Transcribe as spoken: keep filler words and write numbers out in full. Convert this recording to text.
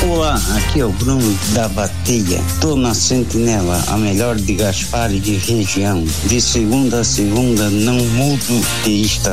Olá, aqui é o Bruno da Bateia. Tô na Sentinela, a melhor de Gaspar e de região. De segunda a segunda não mudo de estação.